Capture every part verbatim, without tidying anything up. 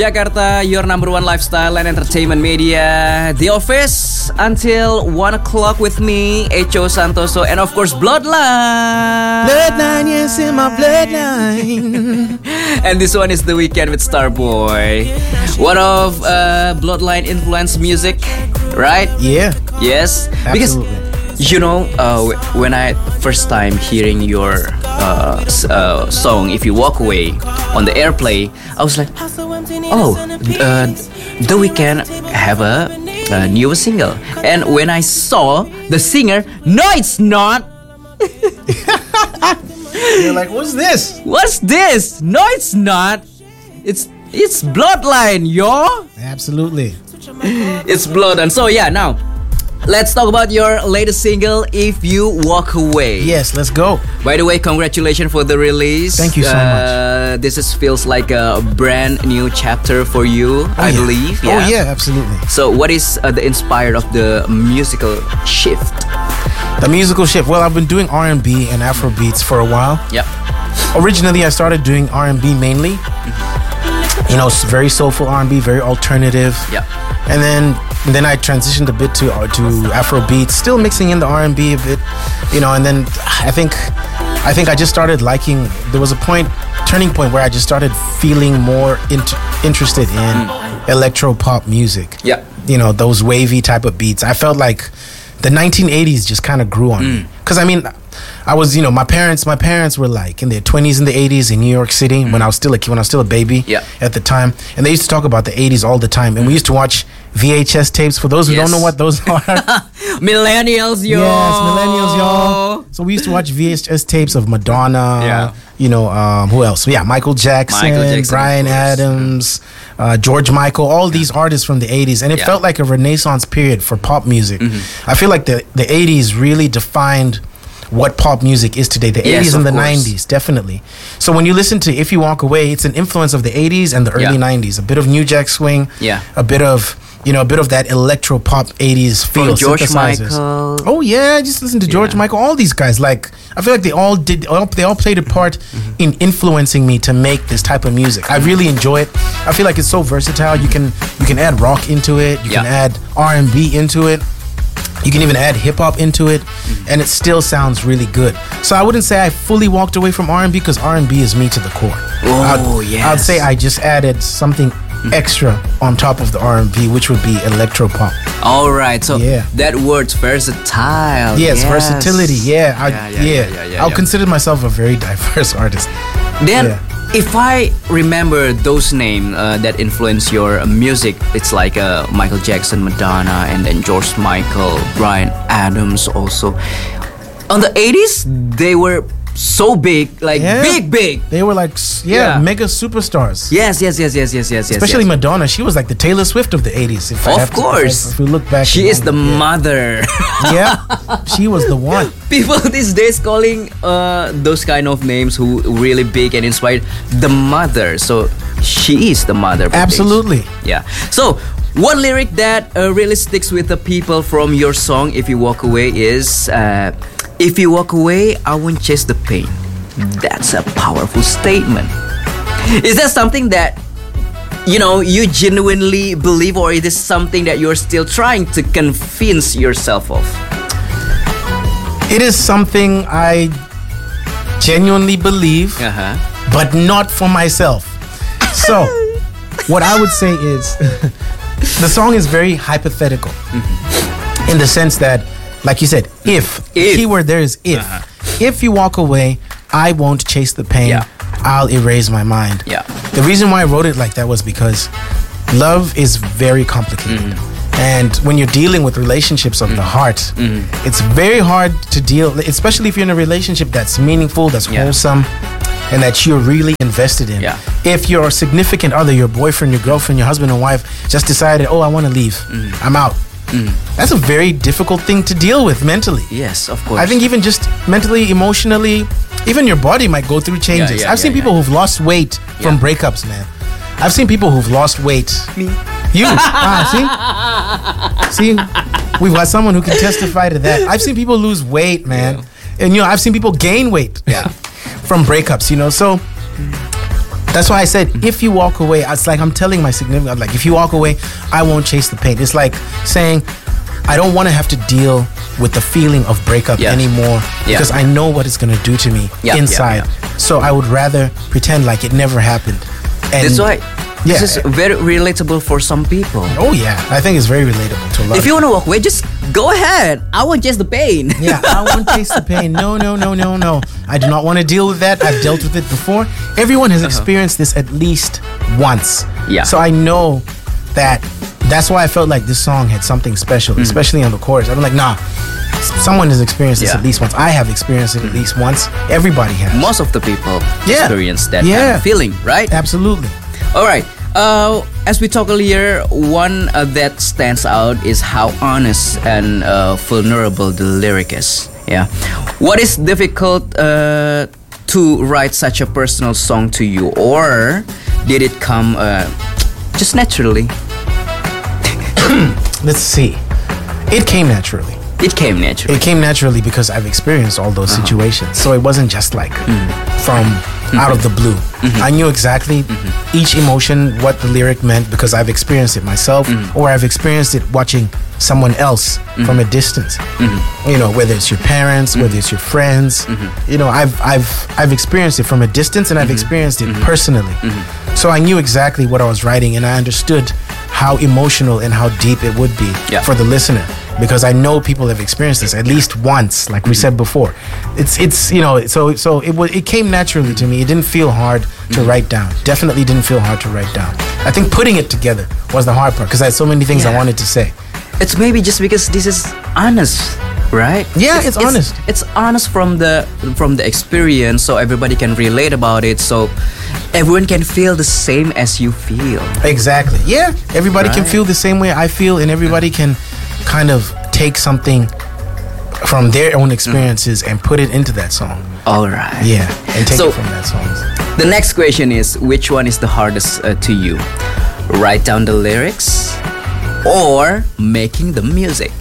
Jakarta, your number one lifestyle and entertainment media. The Office until one o'clock with me, Echo Santoso, and of course Bloodline. Bloodline, yes, in my bloodline. And this one is The Weekend with Starboy. One of uh, Bloodline influenced music, right? Yeah. Yes. Absolutely. Because, you know, uh, when I first time hearing your uh, uh, song, If You Walk Away, on the airplay, I was like, oh, uh, The Weeknd have a, a new single. And when I saw the singer, no, it's not. You're like, what's this? What's this? No, it's not. It's it's Bloodline, yo. Absolutely. It's Bloodline. So yeah, now let's talk about your latest single, If You Walk Away. Yes, let's go. By the way, congratulations for the release. Thank you so uh, much. This is, feels like a brand new chapter for you, Oh, I yeah. believe. Oh yeah, absolutely. So what is uh, the inspired of the musical shift? The musical shift. Well, I've been doing R and B and Afro beats for a while. Yep. Originally, I started doing R and B mainly. You know, it's very soulful R and B, very alternative. Yep. And then then I transitioned a bit to uh, to Afro beats, still mixing in the R and B a bit. You know, and then I think I think I just started liking. There was a point, turning point, where I just started feeling more int- interested in mm. electro pop music. Yeah. You know, those wavy type of beats. I felt like the nineteen eighties just kind of grew on mm. me. Because I mean, I was, you know, my parents, my parents were like in their twenties and the eighties in New York City mm. when I was still a kid, when I was still a baby yeah. at the time. And they used to talk about the eighties all the time. And mm. we used to watch V H S tapes. For those who yes. don't know what those are. Millennials, yo. Yes, millennials, y'all. So we used to watch V H S tapes of Madonna. Yeah. You know, um, who else? Yeah, Michael Jackson, Michael Jackson Bryan Adams, uh, George Michael, all yeah. these artists from the eighties. And it yeah. felt like a renaissance period for pop music. Mm-hmm. I feel like the, the eighties really defined what pop music is today. The yes, eighties and the course. nineties, definitely. So when you listen to If You Walk Away, it's an influence of the eighties and the early yeah. nineties. A bit of New Jack Swing, yeah. a bit of, you know, a bit of that electro pop eighties feel. From George Michael. Oh yeah, just listen to George yeah. Michael. All these guys, like, I feel like they all did. All, they all played a part mm-hmm. in influencing me to make this type of music. I really enjoy it. I feel like it's so versatile. You can you can add rock into it. You yeah. can add R and B into it. You can even add hip hop into it, mm-hmm. and it still sounds really good. So I wouldn't say I fully walked away from R and B because R and B is me to the core. Oh I'd, yes. I'd say I just added something mm-hmm. extra on top of the R and B, which would be electro pop. All right, so yeah. that word's versatile. Yes, yes. versatility. Yeah, I, yeah, yeah, yeah. yeah, yeah, yeah I'll yeah. consider myself a very diverse artist. Then. Yeah. If I remember those names uh, that influence your uh, music, it's like uh, Michael Jackson, Madonna, and then George Michael, Bryan Adams also. On the eighties, they were so big, like yeah. big, big. They were like, yeah, yeah, mega superstars. Yes, yes, yes, yes, yes, yes. Especially yes. Madonna, she was like the Taylor Swift of the eighties. If of I have course. To, if, if we look back, she is the yeah. mother. Yeah, she was the one. People these days calling uh, those kind of names who really big and inspired the mother. So she is the mother. Absolutely. Yeah. So one lyric that uh, really sticks with the people from your song, If You Walk Away, is uh, if you walk away, I won't chase the pain. That's a powerful statement. Is that something that, you know, you genuinely believe, or is this something that you're still trying to convince yourself of? It is something I genuinely believe, uh-huh. but not for myself. So, what I would say is, the song is very hypothetical, mm-hmm. in the sense that, like you said, if, if. the keyword there is if. Uh-huh. If you walk away, I won't chase the pain. Yeah. I'll erase my mind. Yeah. The reason why I wrote it like that was because love is very complicated. Mm-hmm. And when you're dealing with relationships of mm-hmm. the heart, mm-hmm. it's very hard to deal, especially if you're in a relationship that's meaningful, that's yeah. wholesome, and that you're really invested in. Yeah. If your significant other, your boyfriend, your girlfriend, your husband and wife just decided, oh, I want to leave, mm-hmm. I'm out. Mm. That's a very difficult thing to deal with mentally. Yes, of course. I think even just mentally, emotionally, even your body might go through changes. Yeah, yeah, I've yeah, seen yeah. people who've lost weight yeah. from breakups, man. I've seen people who've lost weight. Me. You. ah, see? See? We've got someone who can testify to that. I've seen people lose weight, man. Yeah. And, you know, I've seen people gain weight yeah. from breakups, you know. So That's why I said, if you walk away, it's like I'm telling my significant, like, if you walk away, I won't chase the pain. It's like saying, I don't want to have to deal with the feeling of breakup yeah. anymore because yeah. I know what it's going to do to me yeah, inside. Yeah, yeah. So I would rather pretend like it never happened. And that's why yeah. this is very relatable for some people. Oh yeah, I think it's very relatable to a lot. If you want to walk away, just go ahead. I won't chase the pain. Yeah, I won't chase the pain. No, no, no, no, no. I do not want to deal with that. I've dealt with it before. Everyone has experienced this at least once. Yeah. So I know that. That's why I felt like this song had something special, mm-hmm. especially on the chorus. I'm like, nah, someone has experienced this yeah. at least once. I have experienced it at least once. Everybody has. Most of the people yeah. experience that yeah. kind of feeling, right? Absolutely. All right. Uh, as we talked earlier, one uh, that stands out is how honest and uh, vulnerable the lyric is. Yeah. What is difficult uh, to write such a personal song to you, or did it come uh, just naturally? Let's see. It came naturally. It came naturally. It came naturally because I've experienced all those uh-huh. situations. So it wasn't just like mm. from mm-hmm. out of the blue. Mm-hmm. I knew exactly mm-hmm. each emotion, what the lyric meant because I've experienced it myself mm-hmm. or I've experienced it watching someone else mm-hmm. from a distance. Mm-hmm. You know, whether it's your parents, mm-hmm. whether it's your friends. Mm-hmm. You know, I've I've I've experienced it from a distance and I've mm-hmm. experienced it mm-hmm. personally. Mm-hmm. So I knew exactly what I was writing and I understood how emotional and how deep it would be yeah. for the listener, because I know people have experienced this at least once, like we mm-hmm. said before. It's it's you know so so it was it came naturally to me. It didn't feel hard mm-hmm. to write down. Definitely didn't feel hard to write down. I think putting it together was the hard part because I had so many things yeah. I wanted to say. It's maybe just because this is honest, right? Yeah, it's, it's honest. It's, it's honest from the from the experience, so everybody can relate about it. So everyone can feel the same as you feel. Exactly. Yeah, everybody right. can feel the same way I feel, and everybody can kind of take something from their own experiences mm. and put it into that song. All right. Yeah, and take so, it from that song. The next question is, which one is the hardest uh, to you? Write down the lyrics or making the music?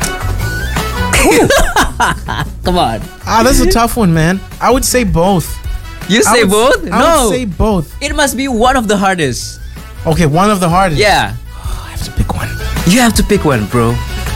Come on. Ah, that's a tough one, man. I would say both. You say would, both? I no. would say both. It must be one of the hardest. Okay, one of the hardest. Yeah. Oh, I have to pick one. You have to pick one, bro.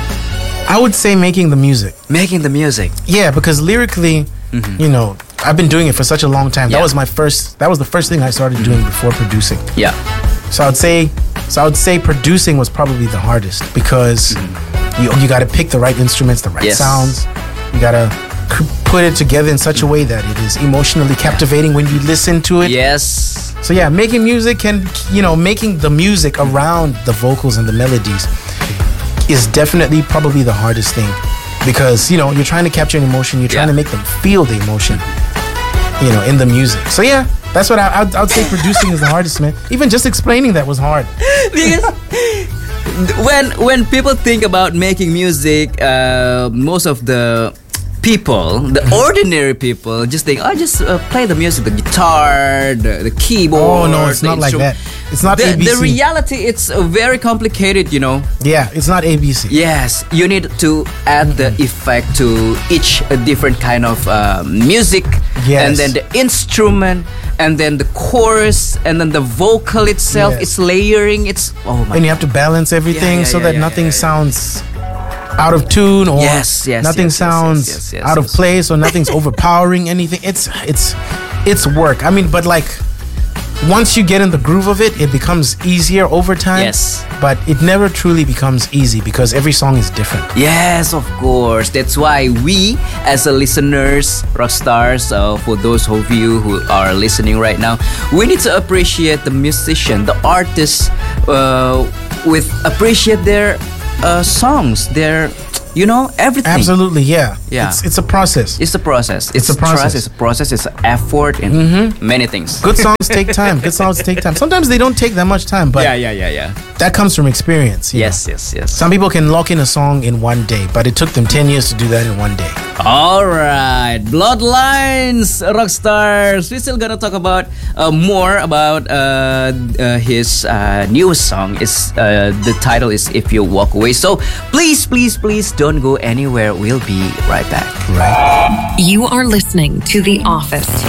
I would say making the music. Making the music. Yeah, because lyrically, mm-hmm. you know, I've been doing it for such a long time. Yeah. That was my first. That was the first thing I started mm-hmm. doing before producing. Yeah. So I'd say, so I would say producing was probably the hardest because mm-hmm. you you got to pick the right instruments, the right yes. sounds. You got to put it together in such a way that it is emotionally captivating when you listen to it. Yes. So yeah, making music and, you know, making the music around the vocals and the melodies is definitely probably the hardest thing because, you know, you're trying to capture an emotion, you're trying yeah. to make them feel the emotion, you know, in the music. So yeah, that's what I, I'd, I'd say producing is the hardest, man. Even just explaining that was hard. Because when when people think about making music, uh, most of the people, the ordinary people, just think, oh, just uh, play the music, the guitar, the, the keyboard. Oh no, it's not like that. It's not the, A B C. The reality, it's uh, very complicated, you know. Yeah, it's not A B C. Yes, you need to add the effect to each uh, different kind of uh, music, yes. and then the instrument, and then the chorus, and then the vocal itself. Yes. It's layering. It's oh my. And you have to balance everything yeah, yeah, so yeah, that yeah, nothing yeah, yeah. sounds out of tune or yes, yes, nothing yes, sounds yes, yes, yes, out yes. of place or nothing's overpowering anything. It's it's it's work. I mean, but like once you get in the groove of it, it becomes easier over time. Yes. But it never truly becomes easy because every song is different. Yes, of course. That's why we, as a listeners, Rockstars, uh, for those of you who are listening right now, we need to appreciate the musician, the artists, uh, with appreciate their uh, songs, their, you know, everything. Absolutely, yeah. Yeah. It's, it's a process. It's a process. It's, it's a process. Trust, it's a process. It's effort and mm-hmm. many things. Good songs take time. Good songs take time. Sometimes they don't take that much time, but yeah, yeah, yeah, yeah. that comes from experience. Yes, know? yes, yes. Some people can lock in a song in one day, but it took them ten years to do that in one day. All right, Bloodlines, Rockstars. We're still gonna talk about uh, more about uh, uh, his uh, newest song. Is uh, the title is "If You Walk Away." So please, please, please don't go anywhere. We'll be right back. Right. You are listening to The Office. The Office.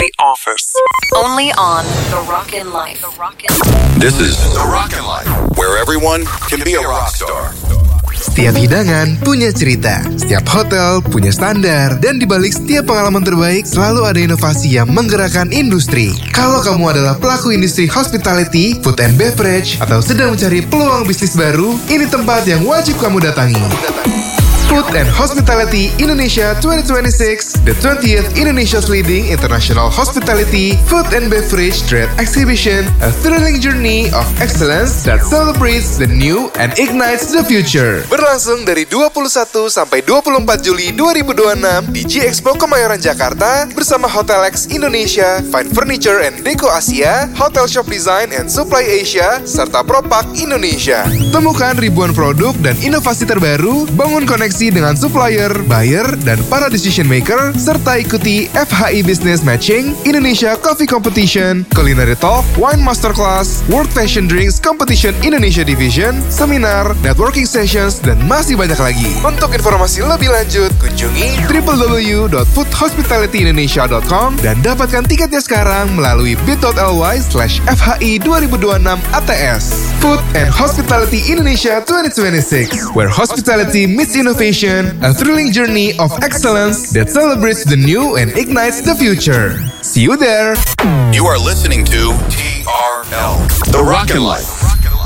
Breakfast. Only on The Rockin' Life. The Rockin' This is The Rockin' Life, where everyone can be a rock star. Setiap hidangan punya cerita, setiap hotel punya standar, dan dibalik setiap pengalaman terbaik selalu ada inovasi yang menggerakkan industri. Kalau kamu adalah pelaku industri hospitality, food and beverage, atau sedang mencari peluang bisnis baru, ini tempat yang wajib kamu datangi. Food and Hospitality Indonesia twenty twenty-six, the twentieth Indonesia's leading international hospitality, food and beverage trade exhibition, a thrilling journey of excellence that celebrates the new and ignites the future. Berlangsung dari dua puluh satu sampai dua puluh empat Juli dua ribu dua puluh enam di G Expo Kemayoran Jakarta bersama Hotel X Indonesia, Fine Furniture and Deco Asia, Hotel Shop Design and Supply Asia, serta Propak Indonesia. Temukan ribuan produk dan inovasi terbaru, bangun koneksi dengan supplier, buyer, dan para decision maker, serta ikuti F H I Business Matching, Indonesia Coffee Competition, Culinary Talk, Wine Masterclass, World Fashion Drinks Competition Indonesia Division, seminar, networking sessions, dan masih banyak lagi. Untuk informasi lebih lanjut, kunjungi w w w dot food hospitality indonesia dot com dan dapatkan tiketnya sekarang melalui bit.ly slash FHI dua ribu dua puluh enam A T S. Food and Hospitality Indonesia twenty twenty-six, where hospitality meets innovation, a thrilling journey of excellence that celebrates the new and ignites the future. See you there. You are listening to T R L, The Rockin' Life.